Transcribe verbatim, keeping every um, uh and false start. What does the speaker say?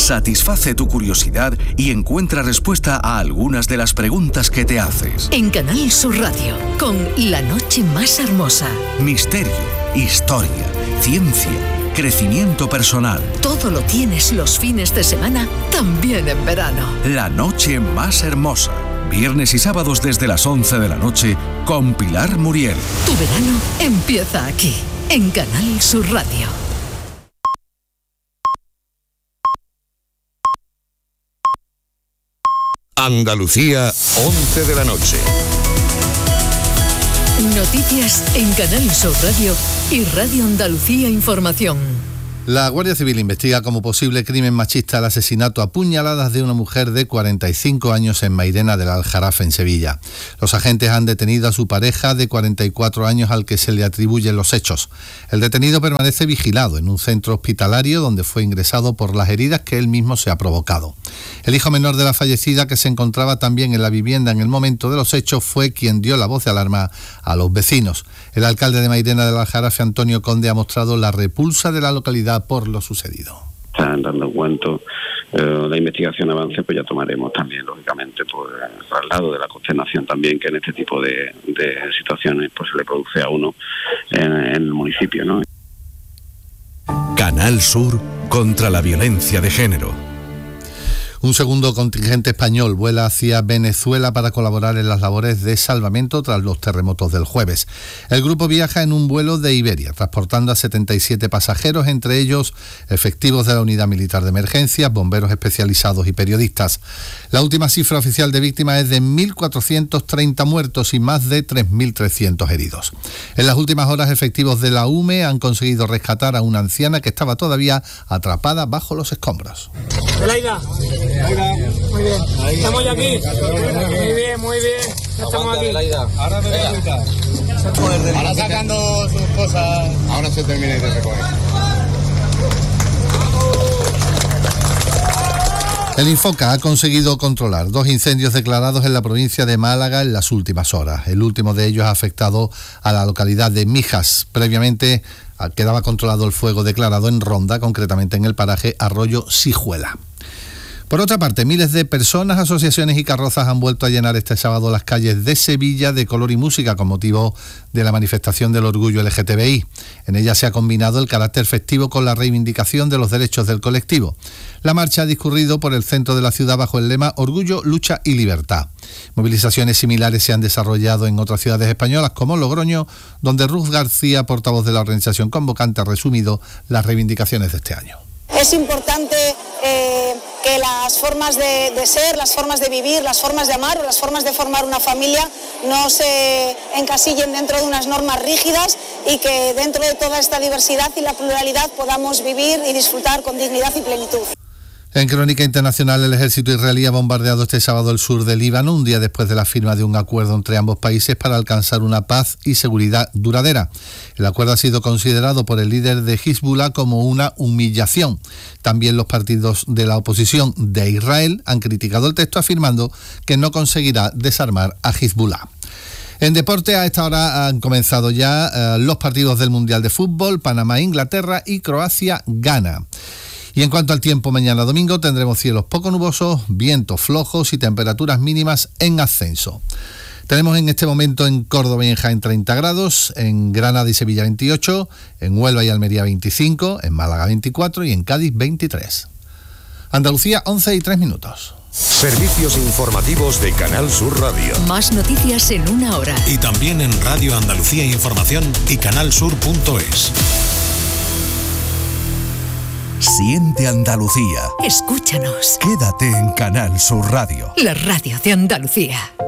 satisface tu curiosidad y encuentra respuesta a algunas de las preguntas que te haces. En Canal Sur Radio, con La Noche Más Hermosa. Misterio, historia, ciencia, crecimiento personal. Todo lo tienes los fines de semana, también en verano. La Noche Más Hermosa. Viernes y sábados desde las once de la noche con Pilar Muriel. Tu verano empieza aquí, en Canal Sur Radio. Andalucía, once de la noche. Noticias en Canal Sur Radio y Radio Andalucía Información. La Guardia Civil investiga como posible crimen machista el asesinato a puñaladas de una mujer de cuarenta y cinco años en Mairena del Aljarafe, en Sevilla. Los agentes han detenido a su pareja de cuarenta y cuatro años al que se le atribuyen los hechos. El detenido permanece vigilado en un centro hospitalario donde fue ingresado por las heridas que él mismo se ha provocado. El hijo menor de la fallecida, que se encontraba también en la vivienda en el momento de los hechos, fue quien dio la voz de alarma a los vecinos. El alcalde de Mairena del Aljarafe, Antonio Conde, ha mostrado la repulsa de la localidad por lo sucedido. Están dando cuenta, eh, la investigación avance, pues ya tomaremos también, lógicamente, pues el traslado de la consternación también que en este tipo de, de situaciones pues se le produce a uno en, en el municipio, ¿no? Canal Sur contra la violencia de género. Un segundo contingente español vuela hacia Venezuela para colaborar en las labores de salvamento tras los terremotos del jueves. El grupo viaja en un vuelo de Iberia, transportando a setenta y siete pasajeros, entre ellos efectivos de la Unidad Militar de Emergencias, bomberos especializados y periodistas. La última cifra oficial de víctimas es de mil cuatrocientos treinta muertos y más de tres mil trescientos heridos. En las últimas horas, efectivos de la U M E han conseguido rescatar a una anciana que estaba todavía atrapada bajo los escombros. Elaida. Muy bien, estamos ya aquí. Muy bien, muy bien. Ya estamos aquí. Ahora me voy a quitar. Ahora sacando sus cosas. Ahora se termina de recoger. El Infoca ha conseguido controlar dos incendios declarados en la provincia de Málaga en las últimas horas. El último de ellos ha afectado a la localidad de Mijas. Previamente quedaba controlado el fuego declarado en Ronda, concretamente en el paraje Arroyo Sijuela. Por otra parte, miles de personas, asociaciones y carrozas han vuelto a llenar este sábado las calles de Sevilla de color y música con motivo de la manifestación del orgullo L G T B I. En ella se ha combinado el carácter festivo con la reivindicación de los derechos del colectivo. La marcha ha discurrido por el centro de la ciudad bajo el lema Orgullo, Lucha y Libertad. Movilizaciones similares se han desarrollado en otras ciudades españolas como Logroño, donde Ruth García, portavoz de la organización convocante, ha resumido las reivindicaciones de este año. Es importante eh, que las formas de, de ser, las formas de vivir, las formas de amar o las formas de formar una familia no se encasillen dentro de unas normas rígidas y que dentro de toda esta diversidad y la pluralidad podamos vivir y disfrutar con dignidad y plenitud. En crónica internacional, el ejército israelí ha bombardeado este sábado el sur del Líbano, un día después de la firma de un acuerdo entre ambos países para alcanzar una paz y seguridad duradera. El acuerdo ha sido considerado por el líder de Hezbollah como una humillación. También los partidos de la oposición de Israel han criticado el texto, afirmando que no conseguirá desarmar a Hezbollah. En deporte, a esta hora han comenzado ya eh, los partidos del Mundial de Fútbol, Panamá-Inglaterra y Croacia-Ghana. Y en cuanto al tiempo, mañana domingo tendremos cielos poco nubosos, vientos flojos y temperaturas mínimas en ascenso. Tenemos en este momento en Córdoba y en Jaén treinta grados, en Granada y Sevilla veintiocho, en Huelva y Almería veinticinco, en Málaga veinticuatro y en Cádiz veintitrés. Andalucía, once y tres minutos. Servicios informativos de Canal Sur Radio. Más noticias en una hora. Y también en Radio Andalucía Información y canalsur punto es. Siente Andalucía. Escúchanos. Quédate en Canal Sur Radio. La radio de Andalucía.